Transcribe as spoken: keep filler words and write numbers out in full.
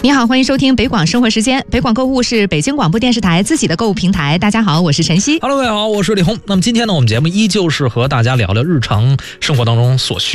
你好，欢迎收听北广生活时间。北广购物是北京广播电视台自己的购物平台。大家好，我是晨曦。 Hello， 各位好，我是李红。那么今天呢，我们节目依旧是和大家聊聊日常生活当中所需